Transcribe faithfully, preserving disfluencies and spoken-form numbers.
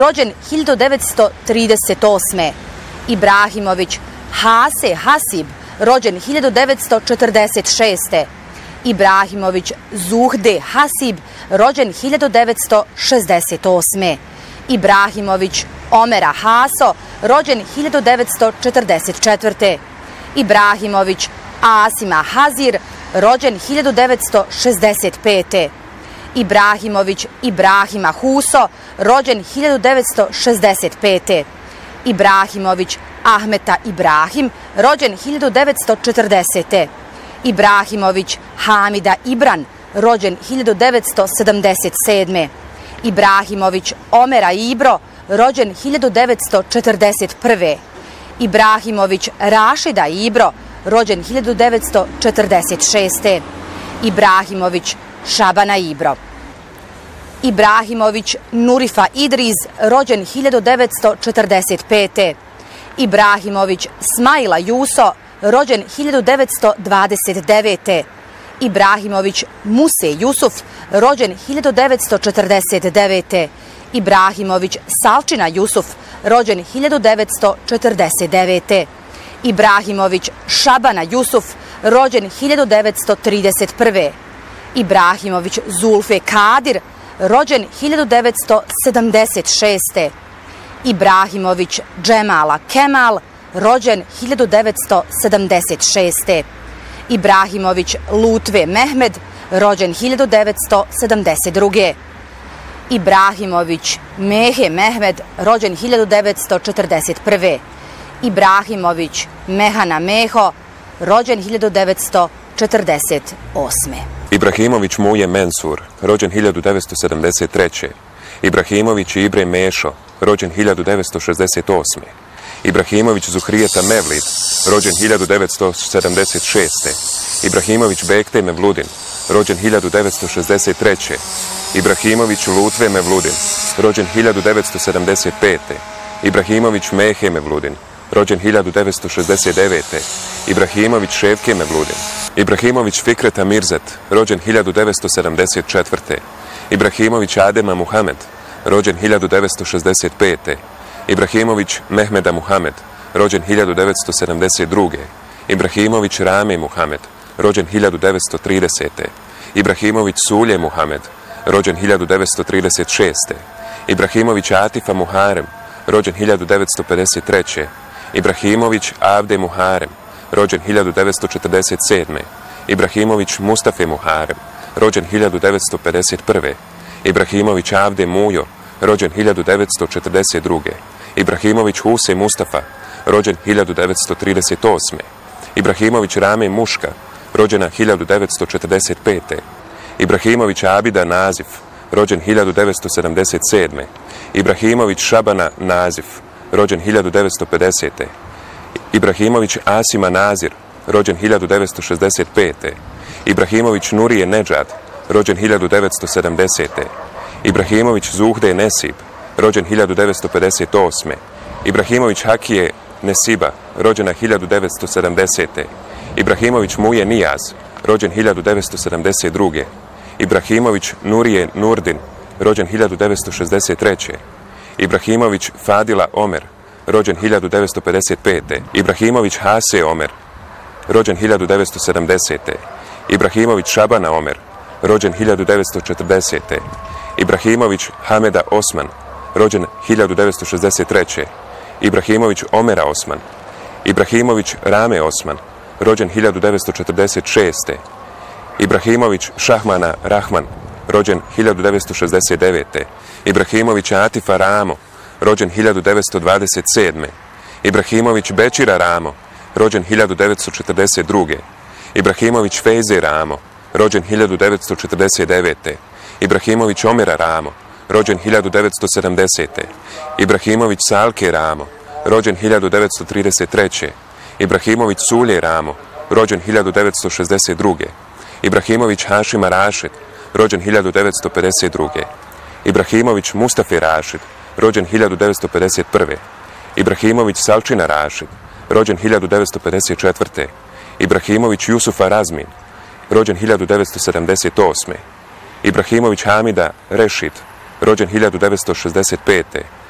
rođen hiljadu devetsto trideset osme. Ibrahimović Hase Hasib, rođen hiljadu devetsto četrdeset šeste. Ibrahimović Zuhde Hasib, rođen hiljadu devetsto šezdeset osme. Ibrahimović Omera Haso, rođen hiljadu devetsto četrdeset četvrte. Ibrahimović Asima Hazir, rođen hiljadu devetsto šezdeset pete. Ibrahimović Ibrahima Huso, rođen hiljadu devetsto šezdeset pete. Ibrahimović Ahmeta Ibrahim, rođen hiljadu devetsto četrdesete. Ibrahimović Hamida Ibran, rođen hiljadu devetsto sedamdeset sedme. Ibrahimović Omera Ibro, rođen hiljadu devetsto četrdeset prve. Ibrahimović Rašida Ibro, rođen hiljadu devetsto četrdeset šeste. Ibrahimović Šabana Ibro. Ibrahimović Nurifa Idriz, rođen hiljadu devetsto četrdeset pete. Ibrahimović Smajla Juso, rođen hiljadu devetsto dvadeset devete. Ibrahimović Muse Jusuf, rođen hiljadu devetsto četrdeset devete. Ibrahimović Salčina Jusuf, rođen hiljadu devetsto četrdeset devete. Ibrahimović Šabana Jusuf, rođen hiljadu devetsto trideset prve. Ibrahimović Zulfe Kadir, rođen hiljadu devetsto sedamdeset šeste. Ibrahimović Džemala Kemal, rođen hiljadu devetsto sedamdeset šeste. Ibrahimović Lutve Mehmed, rođen hiljadu devetsto sedamdeset druge. Ibrahimović Mehe Mehmed, rođen hiljadu devetsto četrdeset prve. Ibrahimović Mehana Meho, rođen hiljadu devetsto četrdeset osme. Ibrahimović Muje Mensur, rođen hiljadu devetsto sedamdeset treće. Ibrahimović Ibre Mešo, rođen hiljadu devetsto šezdeset osme. Ibrahimović Zuhrijeta Mevlid, rođen hiljadu devetsto sedamdeset šeste. Ibrahimović Bekte Mevludin, rođen hiljadu devetsto šezdeset treće. Ibrahimović Lutve Mevludin, rođen hiljadu devetsto sedamdeset pete. Ibrahimović Mehe Mevludin, rođen hiljadu devetsto šezdeset devete. Ibrahimović Ševke Mevludin. Ibrahimović Fikreta Mirzet, rođen hiljadu devetsto sedamdeset četvrte. Ibrahimović Adema Muhamed, rođen hiljadu devetsto šezdeset pete. Ibrahimović Mehmeda Muhamed, rođen hiljadu devetsto sedamdeset druge. Ibrahimović Rame Muhamed, rođen hiljadu devetsto tridesete. Ibrahimović Sulje Muhamed, rođen hiljadu devetsto trideset šeste. Ibrahimović Atifa Muharem, rođen hiljadu devetsto pedeset treće. Ibrahimović Avde Muharem, rođen hiljadu devetsto četrdeset sedme. Ibrahimović Mustafe Muharem, rođen hiljadu devetsto pedeset prve. Ibrahimović Avde Mujo, rođen hiljadu devetsto četrdeset druge. Ibrahimović Huse Mustafa, rođen hiljadu devetsto trideset osme. Ibrahimović Rame Muška, rođena hiljadu devetsto četrdeset pete. Ibrahimović Abida Nazif, rođen hiljadu devetsto sedamdeset sedme. Ibrahimović Šabana Nazif, rođen hiljadu devetsto pedesete. Ibrahimović Asima Nazir, rođen hiljadu devetsto šezdeset pete. Ibrahimović Nurije Nedžad, rođen hiljadu devetsto sedamdesete. Ibrahimović Zuhde Nesib, rođen hiljadu devetsto pedeset osme. Ibrahimović Hakije Nesiba, rođena hiljadu devetsto sedamdesete. Ibrahimović Muje Nijaz, rođen hiljadu devetsto sedamdeset druge. Ibrahimović Nurije Nurdin, rođen hiljadu devetsto šezdeset treće. Ibrahimović Fadila Omer, rođen hiljadu devetsto pedeset pete. Ibrahimović Hase Omer, rođen hiljadu devetsto sedamdesete. Ibrahimović Šabana Omer, rođen hiljadu devetsto četrdesete. Ibrahimović Hameda Osman, rođen hiljadu devetsto šezdeset treće. Ibrahimović Omera Osman. Ibrahimović Rame Osman, rođen hiljadu devetsto četrdeset šeste. Ibrahimović Šahmana Rahman, rođen hiljadu devetsto šezdeset devete. Ibrahimović Atifa Ramo, rođen hiljadu devetsto dvadeset sedme. Ibrahimović Bećira Ramo, rođen hiljadu devetsto četrdeset druge. Ibrahimović Fejze Ramo, rođen hiljadu devetsto četrdeset devete. Ibrahimović Omera Ramo, rođen hiljadu devetsto sedamdesete. Ibrahimović Salke Ramo, rođen hiljadu devetsto trideset treće. Ibrahimović Sulje Ramo, rođen hiljadu devetsto šezdeset druge. Ibrahimović Hašima Rašid, rođen hiljadu devetsto pedeset druge. Ibrahimović Mustafa Rašid, rođen hiljadu devetsto pedeset prve. Ibrahimović Salčina Rašid, rođen hiljadu devetsto pedeset četvrte. Ibrahimović Jusufa Razmin, rođen hiljadu devetsto sedamdeset osme. Ibrahimović Hamida Rešid, rođen hiljadu devetsto šezdeset pete.